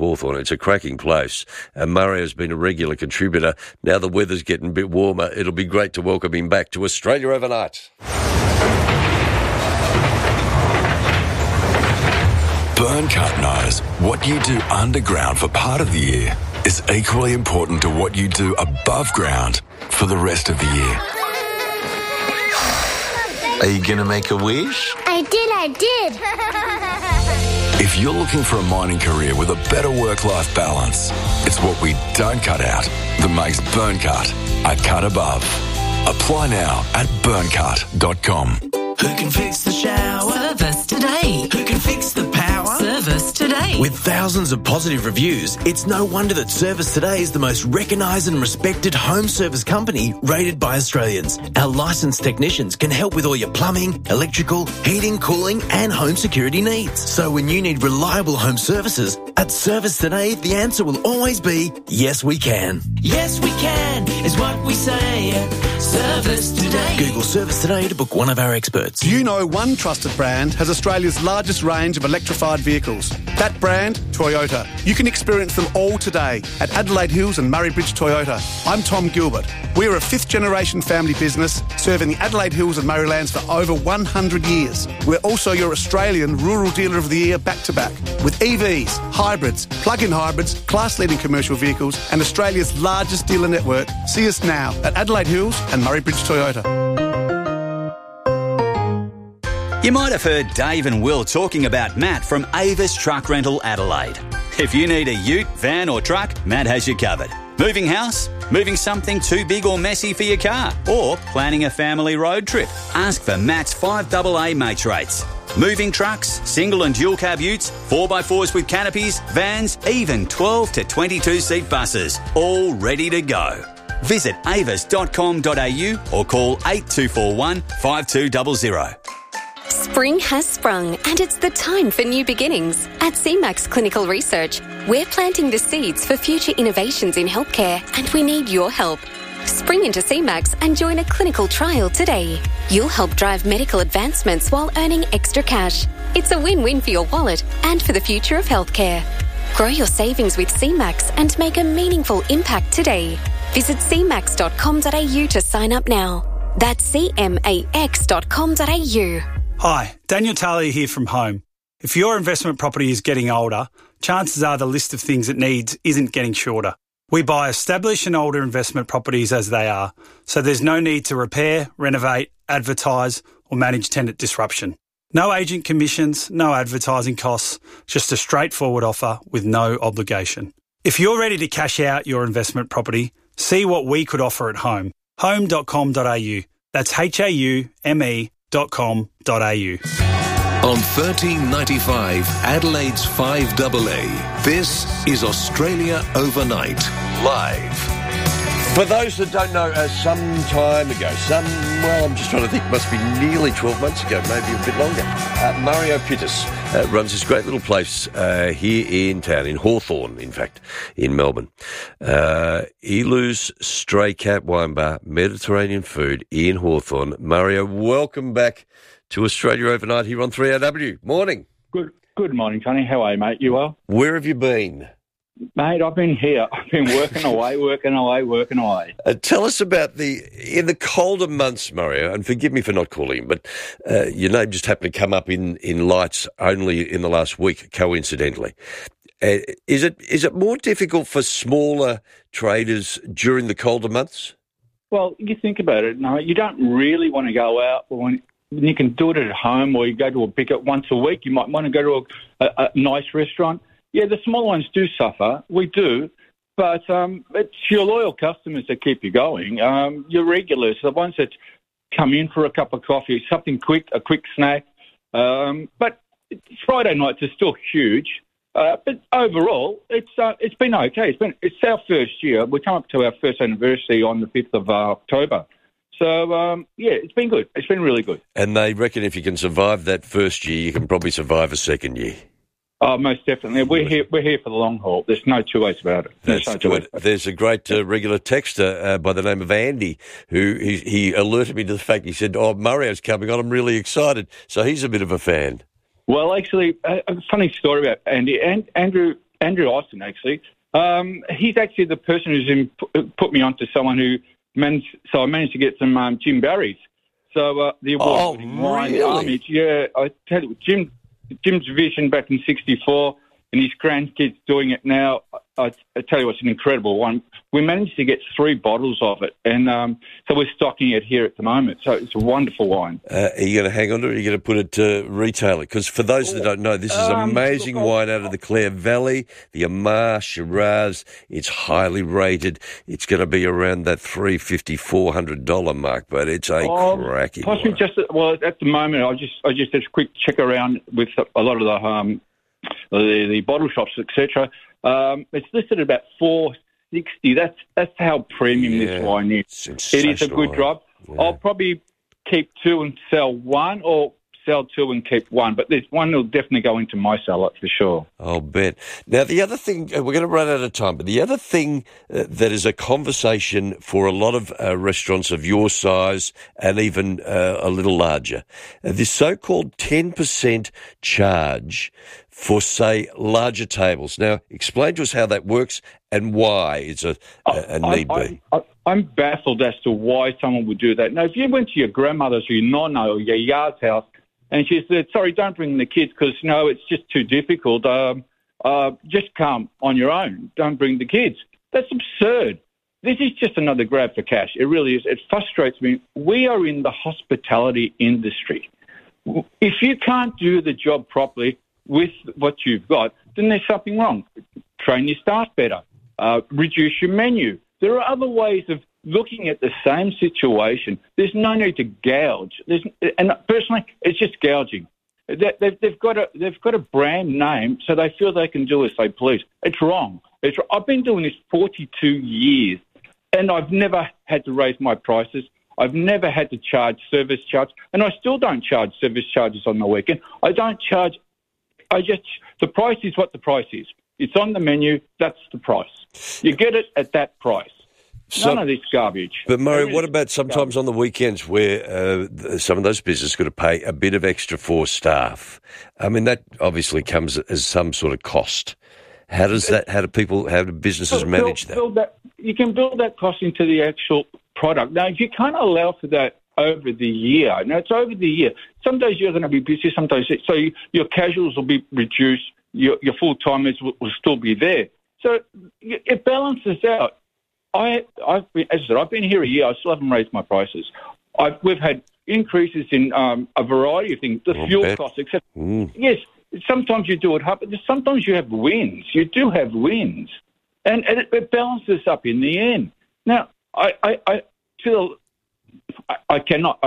Hawthorn. It's a cracking place. Mario's been a regular contributor. Now the weather's getting a bit warmer. It'll be great to welcome him back to Australia Overnight. Burncut knows what you do underground for part of the year is equally important to what you do above ground for the rest of the year. Are you going to make a wish? I did. If you're looking for a mining career with a better work-life balance, it's what we don't cut out that makes Burncut a cut above. Apply now at burncut.com. Who can fix the shower? Service today. Who can fix the power? Service today. With thousands of positive reviews, it's no wonder that Service Today is the most recognised and respected home service company rated by Australians. Our licensed technicians can help with all your plumbing, electrical, heating, cooling and home security needs. So when you need reliable home services, at Service Today, the answer will always be, yes we can. Yes we can is what we say at Service Today. Google Service Today to book one of our experts. Do you know one trusted brand has Australia's largest range of electrified vehicles? That brand, Toyota. You can experience them all today at Adelaide Hills and Murray Bridge Toyota. I'm Tom Gilbert. We're a fifth-generation family business serving the Adelaide Hills and Murraylands for over 100 years. We're also your Australian Rural Dealer of the Year back-to-back with EVs, hybrids, plug-in hybrids, class-leading commercial vehicles and Australia's largest dealer network. See us now at Adelaide Hills and Murray Bridge Toyota. You might have heard Dave and Will talking about Matt from Avis Truck Rental Adelaide. If you need a ute, van or truck, Matt has you covered. Moving house? Moving something too big or messy for your car? Or planning a family road trip? Ask for Matt's 5AA mates rates. Moving trucks, single and dual cab utes, 4x4s with canopies, vans, even 12 to 22 seat buses. All ready to go. Visit avis.com.au or call 8241 5200. Spring has sprung and it's the time for new beginnings. At CMAX Clinical Research, we're planting the seeds for future innovations in healthcare and we need your help. Spring into CMAX and join a clinical trial today. You'll help drive medical advancements while earning extra cash. It's a win-win for your wallet and for the future of healthcare. Grow your savings with CMAX and make a meaningful impact today. Visit cmax.com.au to sign up now. That's cmax.com.au. Hi, Daniel Talia here from Home. If your investment property is getting older, chances are the list of things it needs isn't getting shorter. We buy established and older investment properties as they are, so there's no need to repair, renovate, advertise or manage tenant disruption. No agent commissions, no advertising costs, just a straightforward offer with no obligation. If you're ready to cash out your investment property, see what we could offer at Home. Home.com.au. That's HAUME.com.au. On 1395 Adelaide's 5AA, this is Australia Overnight, live. For those that don't know, some time ago, I'm just trying to think, must be nearly 12 months ago, maybe a bit longer, Mario Pittis runs this great little place here in town, in Hawthorn, in fact, in Melbourne. Elu's Stray Cat Wine Bar, Mediterranean food in Hawthorn. Mario, welcome back to Australia Overnight here on 3AW. Morning. Good morning, Tony. How are you, mate? You well? Where have you been? Mate, I've been here. I've been working away. Tell us about in the colder months, Mario, and forgive me for not calling you, but your name just happened to come up in lights only in the last week, coincidentally. Is it more difficult for smaller traders during the colder months? Well, you think about it. No, you don't really want to go out when you can do it at home, or you go to a bigger once a week. You might want to go to a nice restaurant. Yeah, the small ones do suffer. We do. But it's your loyal customers that keep you going. Your regulars, the ones that come in for a cup of coffee, something quick, a quick snack. But Friday nights are still huge. But overall, it's been okay. It's our first year. We come up to our first anniversary on the 5th of October. So, it's been good. It's been really good. And they reckon if you can survive that first year, you can probably survive a second year. Oh, most definitely. We're here for the long haul. There's no two ways about it. That's good. There's a great regular texter by the name of Andy who he alerted me to the fact, he said, Mario's coming on. I'm really excited. So he's a bit of a fan. Well, actually, a funny story about Andy. Andrew Andrew Austin, actually. He's actually the person who's put me onto someone who managed. So I managed to get some Jim Barry's. So the award-winning wine, really? yeah, I tell you, Jim's vision back in '64, and his grandkids doing it now. I tell you, it's an incredible one. We managed to get 3 bottles of it, and so we're stocking it here at the moment. So it's a wonderful wine. Are you going to hang on to it, or are you going to put it to retailer? Because for those that don't know, this is amazing wine out of the Clare Valley, the Amar Shiraz. It's highly rated. It's going to be around that $350, $400 mark, but it's a cracky possibly wine. just at the moment, I just did a quick check around with a lot of the bottle shops, etc. It's listed at about $460. That's how premium this wine is. It is a good drop. Yeah. I'll probably keep 2 and sell 1, or sell 2 and keep 1. But there's one that'll definitely go into my cellar for sure. I'll bet. Now, the other thing, we're going to run out of time, but the other thing that is a conversation for a lot of restaurants of your size and even a little larger, this so-called 10% charge for, say, larger tables. Now, explain to us how that works and why it's a need be. I'm baffled as to why someone would do that. Now, if you went to your grandmother's or your nonna or your yard's house and she said, sorry, don't bring the kids because, it's just too difficult, just come on your own. Don't bring the kids. That's absurd. This is just another grab for cash. It really is. It frustrates me. We are in the hospitality industry. If you can't do the job properly with what you've got, then there's something wrong. Train your staff better. Reduce your menu. There are other ways of looking at the same situation. There's no need to gouge. And personally, it's just gouging. They've got a brand name, so they feel they can do as they please. It's wrong. I've been doing this 42 years, and I've never had to raise my prices. I've never had to charge service charge, and I still don't charge service charges on the weekend. I don't charge. The price is what the price is. It's on the menu. That's the price. You get it at that price. None of this garbage. But, Murray, what about sometimes on the weekends where some of those businesses got to pay a bit of extra for staff? I mean, that obviously comes as some sort of cost. How do businesses manage that? You can build that cost into the actual product. Now, if you can't allow for that over the year, it's over the year. Some days you're going to be busy, some days, so your casuals will be reduced, your full-timers will still be there. So it balances out. I've been here a year. I still haven't raised my prices. We've had increases in a variety of things, the fuel costs, etc. Yes, sometimes you do it hard, but sometimes you have wins. You do have wins, and it balances up in the end. Now, I feel I cannot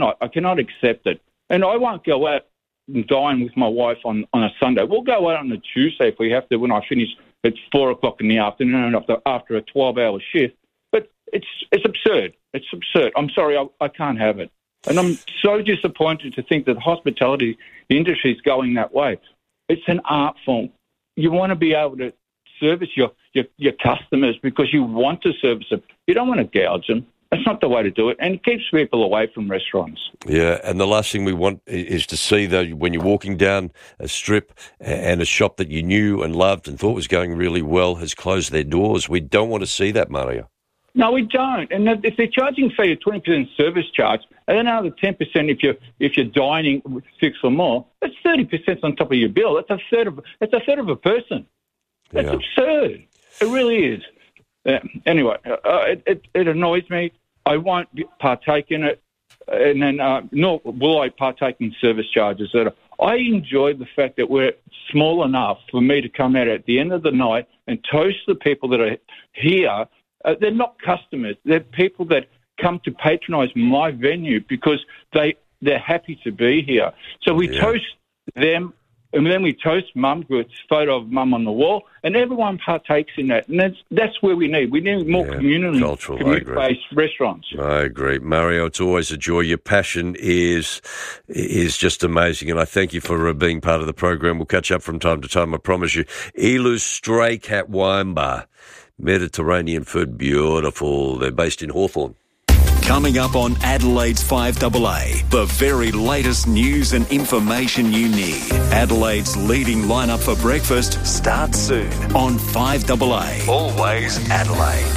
accept it, and I won't go out and dine with my wife on a Sunday. We'll go out on a Tuesday if we have to. When I finish at 4:00 in the afternoon after a 12-hour shift, but it's absurd. It's absurd. I'm sorry, I can't have it, and I'm so disappointed to think that the hospitality industry is going that way. It's an art form. You want to be able to service your customers because you want to service them. You don't want to gouge them. That's not the way to do it, and it keeps people away from restaurants. Yeah, and the last thing we want is to see, though, when you're walking down a strip and a shop that you knew and loved and thought was going really well has closed their doors. We don't want to see that, Mario. No, we don't. And if they're charging, say, a 20% service charge, and then another 10% if you're dining with 6 or more, that's 30% on top of your bill. That's a third of a person. That's absurd. It really is. Anyway, it annoys me. I won't partake in it, and then nor will I partake in service charges. I enjoy the fact that we're small enough for me to come out at the end of the night and toast the people that are here. They're not customers. They're people that come to patronise my venue because they're happy to be here. So we toast them. And then we toast Mum with a photo of Mum on the wall, and everyone partakes in that. And that's where we need. We need more community-based restaurants. I agree. Mario, it's always a joy. Your passion is just amazing, and I thank you for being part of the program. We'll catch up from time to time, I promise you. Elu's Stray Cat Wine Bar. Mediterranean food, beautiful. They're based in Hawthorne. Coming up on Adelaide's 5AA, the very latest news and information you need. Adelaide's leading lineup for breakfast starts soon on 5AA. Always Adelaide.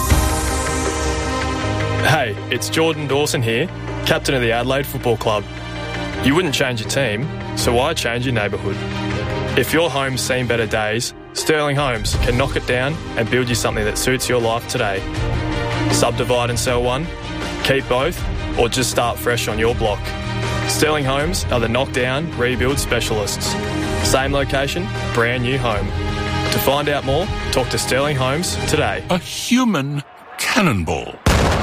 Hey, it's Jordan Dawson here, captain of the Adelaide Football Club. You wouldn't change your team, so why change your neighbourhood? If your home's seen better days, Sterling Homes can knock it down and build you something that suits your life today. Subdivide and sell one, keep both, or just start fresh on your block. Sterling Homes are the knockdown, rebuild specialists. Same location, brand new home. To find out more, talk to Sterling Homes today. A human cannonball.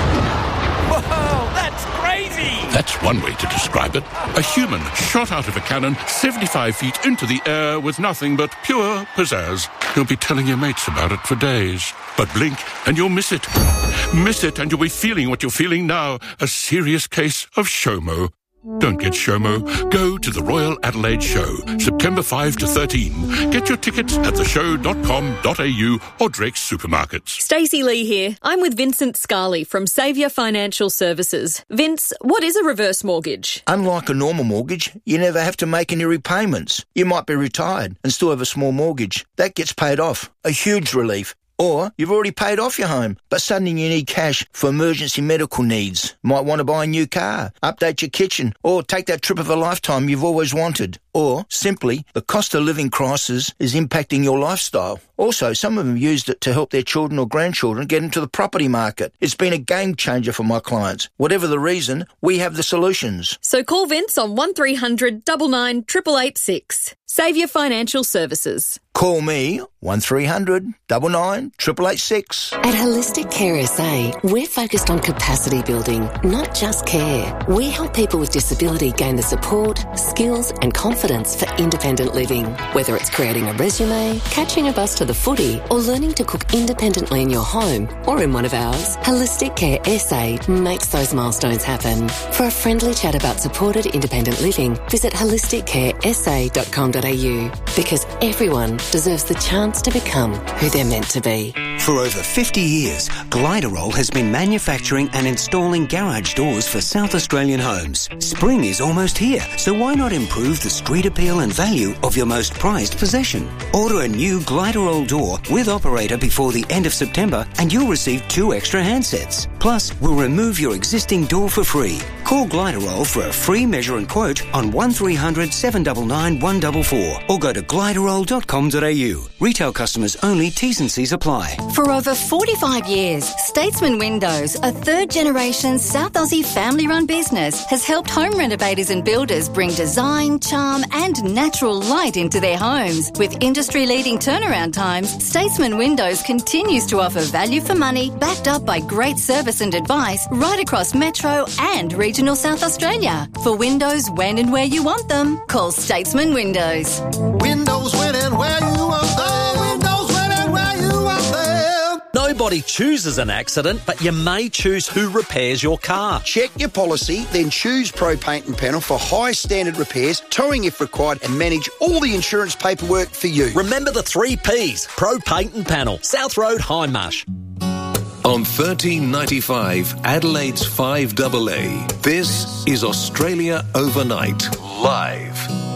Whoa, that's crazy! That's one way to describe it. A human shot out of a cannon 75 feet into the air with nothing but pure pizzazz. You'll be telling your mates about it for days. But blink and you'll miss it. Miss it and you'll be feeling what you're feeling now. A serious case of SHOMO. Don't get SHOMO. Go to the Royal Adelaide Show, September 5 to 13. Get your tickets at theshow.com.au or Drake's Supermarkets. Stacey Lee here. I'm with Vincent Scarley from Saviour Financial Services. Vince, what is a reverse mortgage? Unlike a normal mortgage, you never have to make any repayments. You might be retired and still have a small mortgage. That gets paid off. A huge relief. Or you've already paid off your home, but suddenly you need cash for emergency medical needs. Might want to buy a new car, update your kitchen, or take that trip of a lifetime you've always wanted. Or, simply, the cost of living crisis is impacting your lifestyle. Also, some of them used it to help their children or grandchildren get into the property market. It's been a game changer for my clients. Whatever the reason, we have the solutions. So call Vince on 1300 99 886. Saviour Financial Services. Call me 1300 99 886. At Holistic Care SA, we're focused on capacity building, not just care. We help people with disability gain the support, skills and confidence for independent living. Whether it's creating a resume, catching a bus to the footy, or learning to cook independently in your home or in one of ours, Holistic Care SA makes those milestones happen. For a friendly chat about supported independent living, visit holisticcaresa.com.au, because everyone deserves the chance to become who they're meant to be. For over 50 years, Gliderol has been manufacturing and installing garage doors for South Australian homes. Spring is almost here, so why not improve the street appeal and value of your most prized possession? Order a new Gliderol door with operator before the end of September and you'll receive 2 extra handsets. Plus, we'll remove your existing door for free. Call Gliderol for a free measure and quote on 1300 799 144 or go to gliderol.com.au. Retail customers only, T's and C's apply. For over 45 years, Statesman Windows, a third-generation South Aussie family-run business, has helped home renovators and builders bring design, charm and natural light into their homes. With industry-leading turnaround times, Statesman Windows continues to offer value for money, backed up by great service and advice right across Metro and regional South Australia. For windows when and where you want them, call Statesman Windows. Windows when and where you want them. Windows when and where you want them. Nobody chooses an accident, but you may choose who repairs your car. Check your policy, then choose Pro Paint and Panel for high standard repairs, towing if required, and manage all the insurance paperwork for you. Remember the 3 Ps. Pro Paint and Panel. South Road, Hindmarsh. On 1395 Adelaide's 5AA, this is Australia Overnight, live.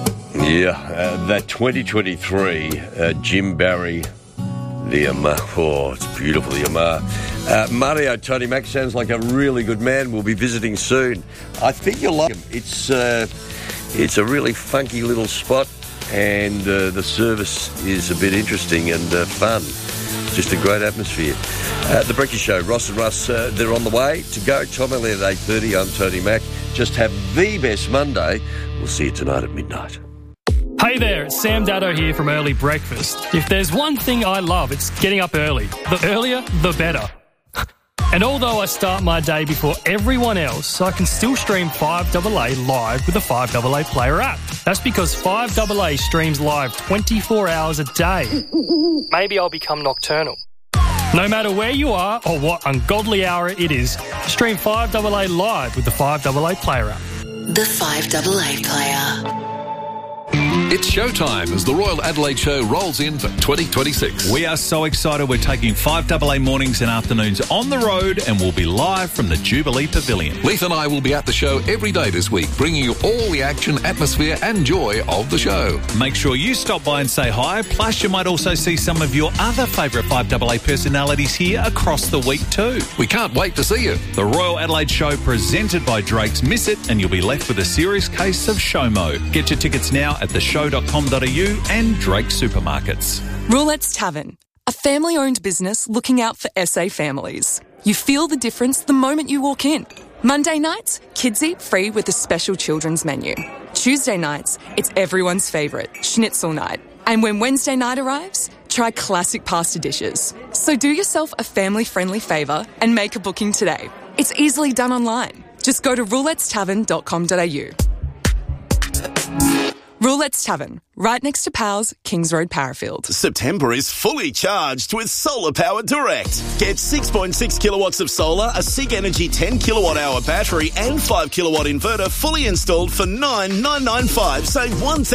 Yeah, that 2023 Jim Barry, the Yamaha. Oh, it's beautiful, the Yamaha. Mario Tony Mac sounds like a really good man. We'll be visiting soon. I think you'll like him. It's a really funky little spot, and the service is a bit interesting and fun. Just a great atmosphere. The Breakfast Show, Ross and Russ, they're on the way to go. Tom Elliott at 8:30. I'm Tony Mac. Just have the best Monday. We'll see you tonight at midnight. Hey there, it's Sam Daddo here from Early Breakfast. If there's one thing I love, it's getting up early. The earlier, the better. And although I start my day before everyone else, I can still stream 5AA live with the 5AA Player app. That's because 5AA streams live 24 hours a day. Maybe I'll become nocturnal. No matter where you are or what ungodly hour it is, stream 5AA live with the 5AA Player app. The 5AA Player. It's showtime as the Royal Adelaide Show rolls in for 2026. We are so excited. We're taking 5AA mornings and afternoons on the road and we'll be live from the Jubilee Pavilion. Leith and I will be at the show every day this week, bringing you all the action, atmosphere and joy of the show. Make sure you stop by and say hi. Plus, you might also see some of your other favourite 5AA personalities here across the week too. We can't wait to see you. The Royal Adelaide Show presented by Drake's. Miss it and you'll be left with a serious case of SHOMO. Get your tickets now at theshow.com.au and Drake Supermarkets. Roulette's Tavern, a family-owned business looking out for SA families. You feel the difference the moment you walk in. Monday nights, kids eat free with a special children's menu. Tuesday nights, it's everyone's favourite, schnitzel night. And when Wednesday night arrives, try classic pasta dishes. So do yourself a family-friendly favour and make a booking today. It's easily done online. Just go to roulettestavern.com.au. Roulette's Tavern, right next to Powell's, Kings Road, Parafield. September is fully charged with Solar Power Direct. Get 6.6 kilowatts of solar, a SIG Energy 10 kilowatt hour battery and 5 kilowatt inverter fully installed for $9,995. Save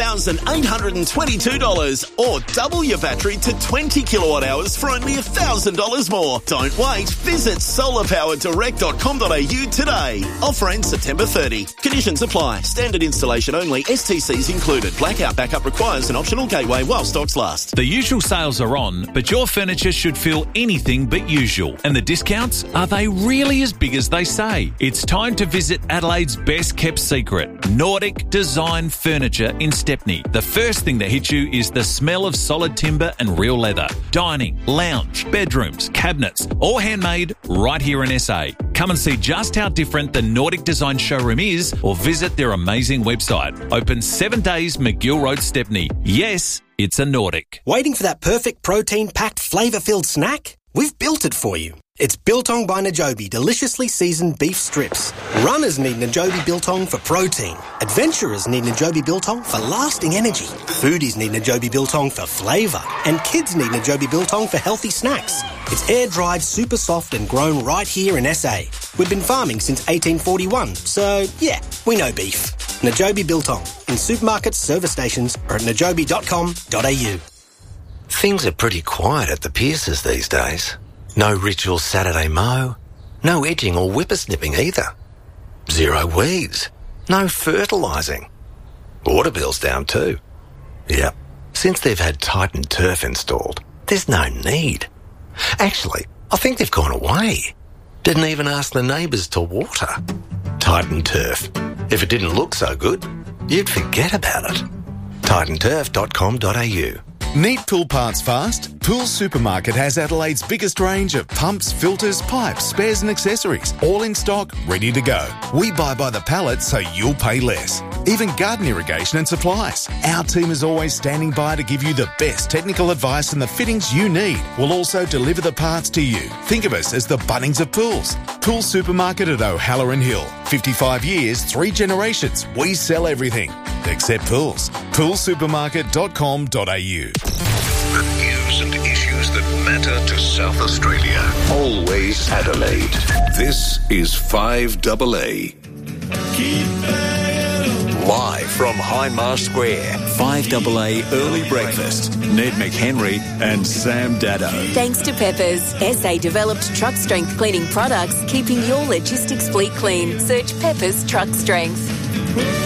$1,822 or double your battery to 20 kilowatt hours for only $1,000 more. Don't wait. Visit solarpowerdirect.com.au today. Offer ends September 30. Conditions apply. Standard installation only. STCs included. Blackout backup requires an optional gateway while stocks last. The usual sales are on, but your furniture should feel anything but usual. And the discounts, are they really as big as they say? It's time to visit Adelaide's best kept secret, Nordic Design Furniture in Stepney. The first thing that hits you is the smell of solid timber and real leather. Dining, lounge, bedrooms, cabinets, all handmade right here in SA. Come and see just how different the Nordic Design showroom is or visit their amazing website. Open 7 days, McGill Road, Stepney. Yes, it's a Nordic. Waiting for that perfect protein-packed, flavour-filled snack? We've built it for you. It's Biltong by Najobi deliciously seasoned beef strips. Runners need Najobi Biltong for protein. Adventurers need Najobi Biltong for lasting energy. Foodies need Najobi Biltong for flavour. And kids need Najobi Biltong for healthy snacks. It's air-dried, super soft and grown right here in SA. We've been farming since 1841, so yeah, we know beef. Najobi Biltong in supermarkets, service stations or at najobi.com.au. Things are pretty quiet at the Pierces these days. No ritual Saturday mow, no edging or whippersnipping either. Zero weeds, no fertilising. Water bill's down too. Yep, since they've had Titan Turf installed, there's no need. Actually, I think they've gone away. Didn't even ask the neighbours to water. Titan Turf. If it didn't look so good, you'd forget about it. TitanTurf.com.au. Need pool parts fast? Pool Supermarket has Adelaide's biggest range of pumps, filters, pipes, spares and accessories, all in stock, ready to go. We buy by the pallet so you'll pay less. Even garden irrigation and supplies. Our team is always standing by to give you the best technical advice and the fittings you need. We'll also deliver the parts to you. Think of us as the Bunnings of pools. Pool Supermarket at O'Halloran Hill. 55 years, 3 generations. We sell everything except pools. Poolsupermarket.com.au. The news and issues that matter to South Australia. Always Adelaide. This is 5AA. Live from Hindmarsh Square, 5AA Early Breakfast. Ned McHenry and Sam Dado. Thanks to Peppers, SA developed truck strength cleaning products, keeping your logistics fleet clean. Search Peppers Truck Strength.